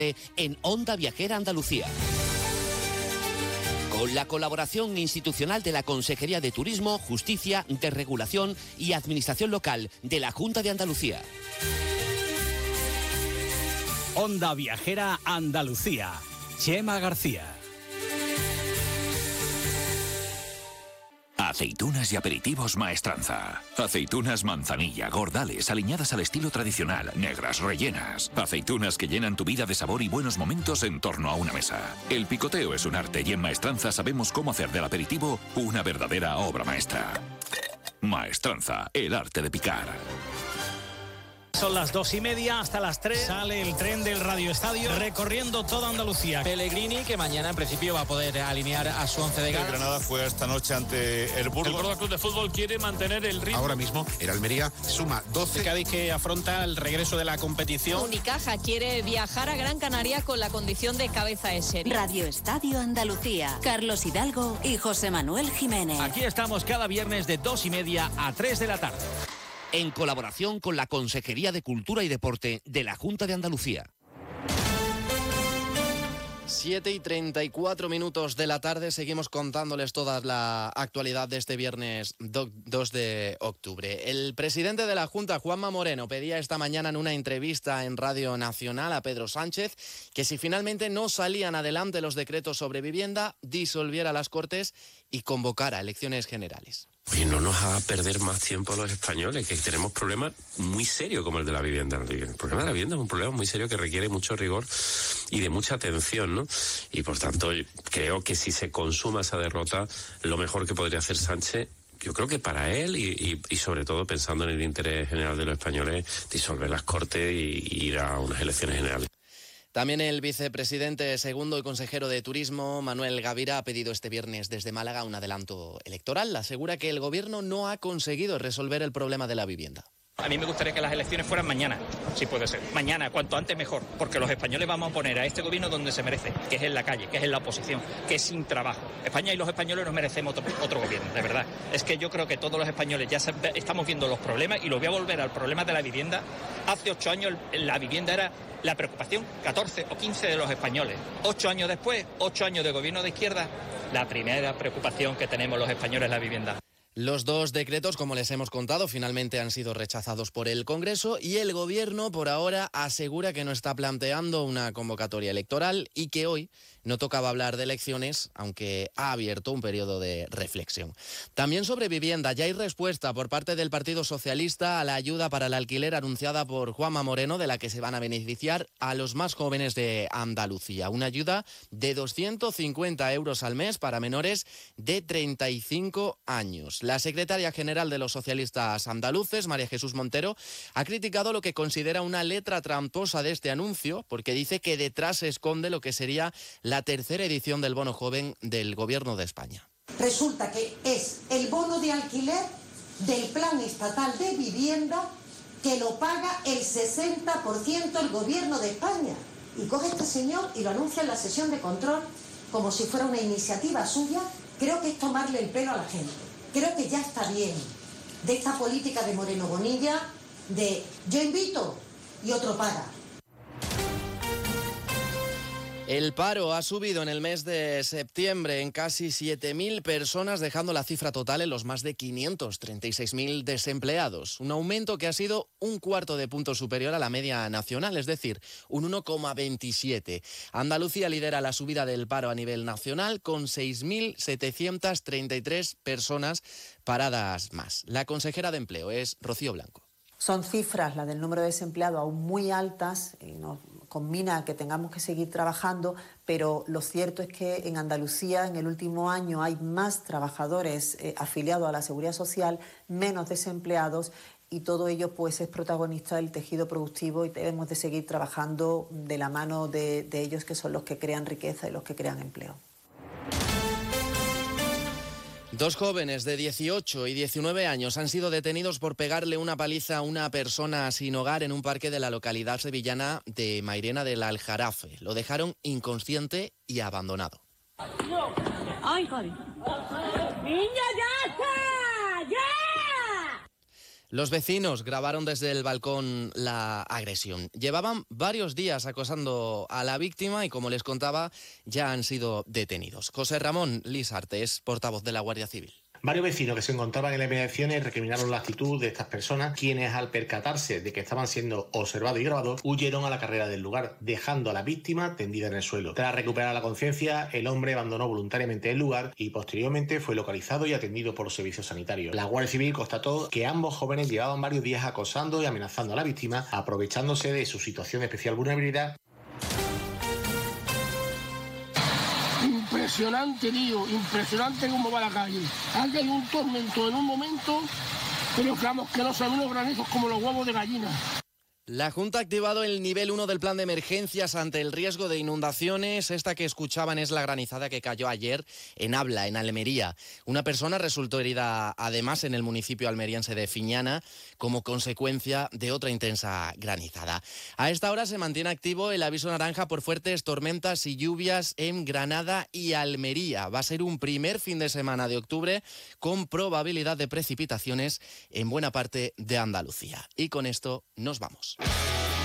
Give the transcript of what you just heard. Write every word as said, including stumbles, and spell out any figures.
en Onda Viajera Andalucía. Con la colaboración institucional de la Consejería de Turismo, Justicia, Desregulación y Administración Local de la Junta de Andalucía. Onda Viajera Andalucía. Chema García. Aceitunas y aperitivos Maestranza. Aceitunas manzanilla, gordales, aliñadas al estilo tradicional, negras, rellenas. Aceitunas que llenan tu vida de sabor y buenos momentos en torno a una mesa. El picoteo es un arte y en Maestranza sabemos cómo hacer del aperitivo una verdadera obra maestra. Maestranza, el arte de picar. Son las dos y media, hasta las tres sale el tren del Radio Estadio recorriendo toda Andalucía. Pellegrini, que mañana en principio va a poder alinear a su once de gala. El Granada juega esta noche ante el Burgos. El Córdoba Club de Fútbol quiere mantener el ritmo. Ahora mismo el Almería suma doce. El Cádiz, que afronta el regreso de la competición. Unicaja quiere viajar a Gran Canaria con la condición de cabeza de serie. Radio Estadio Andalucía. Carlos Hidalgo y José Manuel Jiménez. Aquí estamos cada viernes de dos y media a tres de la tarde. En colaboración con la Consejería de Cultura y Deporte de la Junta de Andalucía. siete y treinta y cuatro minutos de la tarde, seguimos contándoles toda la actualidad de este viernes dos de octubre. El presidente de la Junta, Juanma Moreno, pedía esta mañana en una entrevista en Radio Nacional a Pedro Sánchez que si finalmente no salían adelante los decretos sobre vivienda, disolviera las Cortes y convocara elecciones generales. Y no nos haga perder más tiempo a los españoles, que tenemos problemas muy serios como el de la vivienda. El problema de la vivienda es un problema muy serio que requiere mucho rigor y de mucha atención, ¿no? Y por tanto, creo que si se consuma esa derrota, lo mejor que podría hacer Sánchez, yo creo que para él y, y, y sobre todo pensando en el interés general de los españoles, disolver las Cortes y, y ir a unas elecciones generales. También el vicepresidente segundo y consejero de Turismo, Manuel Gavira, ha pedido este viernes desde Málaga un adelanto electoral. Asegura que el gobierno no ha conseguido resolver el problema de la vivienda. A mí me gustaría que las elecciones fueran mañana, si puede ser. Mañana, cuanto antes mejor, porque los españoles vamos a poner a este gobierno donde se merece, que es en la calle, que es en la oposición, que es sin trabajo. España y los españoles nos merecemos otro, otro gobierno, de verdad. Es que yo creo que todos los españoles ya estamos viendo los problemas y lo voy a volver al problema de la vivienda. Hace ocho años la vivienda era la preocupación catorce o quince de los españoles. Ocho años después, ocho años de gobierno de izquierda, la primera preocupación que tenemos los españoles es la vivienda. Los dos decretos, como les hemos contado, finalmente han sido rechazados por el Congreso y el Gobierno, por ahora, asegura que no está planteando una convocatoria electoral y que hoy no tocaba hablar de elecciones, aunque ha abierto un periodo de reflexión. También sobre vivienda, ya hay respuesta por parte del Partido Socialista a la ayuda para el alquiler anunciada por Juanma Moreno, de la que se van a beneficiar a los más jóvenes de Andalucía. Una ayuda de doscientos cincuenta euros al mes para menores de treinta y cinco años. La secretaria general de los socialistas andaluces, María Jesús Montero, ha criticado lo que considera una letra tramposa de este anuncio, porque dice que detrás se esconde lo que sería la tercera edición del bono joven del Gobierno de España. Resulta que es el bono de alquiler del Plan Estatal de Vivienda que lo paga el sesenta por ciento el Gobierno de España. Y coge este señor y lo anuncia en la sesión de control como si fuera una iniciativa suya. Creo que es tomarle el pelo a la gente. Creo que ya está bien de esta política de Moreno Bonilla, de yo invito y otro paga. El paro ha subido en el mes de septiembre en casi siete mil personas, dejando la cifra total en los más de quinientos treinta y seis mil desempleados. Un aumento que ha sido un cuarto de punto superior a la media nacional, es decir, un uno coma veintisiete. Andalucía lidera la subida del paro a nivel nacional con seis mil setecientas treinta y tres personas paradas más. La consejera de Empleo es Rocío Blanco. Son cifras, las del número de desempleados, aún muy altas y nos conmina a que tengamos que seguir trabajando, pero lo cierto es que en Andalucía en el último año hay más trabajadores eh, afiliados a la Seguridad Social, menos desempleados, y todo ello pues es protagonista del tejido productivo y debemos de seguir trabajando de la mano de, de ellos, que son los que crean riqueza y los que crean empleo. Dos jóvenes de dieciocho y diecinueve años han sido detenidos por pegarle una paliza a una persona sin hogar en un parque de la localidad sevillana de Mairena del Aljarafe. Lo dejaron inconsciente y abandonado. ¡Ay, Javi! ¡Niña, ya está! ¡Ya! Los vecinos grabaron desde el balcón la agresión. Llevaban varios días acosando a la víctima y, como les contaba, ya han sido detenidos. José Ramón Lisarte es portavoz de la Guardia Civil. Varios vecinos que se encontraban en las inmediaciones recriminaron la actitud de estas personas, quienes, al percatarse de que estaban siendo observados y grabados, huyeron a la carrera del lugar, dejando a la víctima tendida en el suelo. Tras recuperar la conciencia, el hombre abandonó voluntariamente el lugar y posteriormente fue localizado y atendido por los servicios sanitarios. La Guardia Civil constató que ambos jóvenes llevaban varios días acosando y amenazando a la víctima, aprovechándose de su situación de especial vulnerabilidad. Impresionante, tío, impresionante cómo va la calle. Aquí hay un tormento en un momento, pero vamos, que no son unos granizos como los huevos de gallina. La Junta ha activado el nivel uno del plan de emergencias ante el riesgo de inundaciones. Esta que escuchaban es la granizada que cayó ayer en Abla, en Almería. Una persona resultó herida además en el municipio almeriense de Fiñana como consecuencia de otra intensa granizada. A esta hora se mantiene activo el aviso naranja por fuertes tormentas y lluvias en Granada y Almería. Va a ser un primer fin de semana de octubre con probabilidad de precipitaciones en buena parte de Andalucía. Y con esto nos vamos.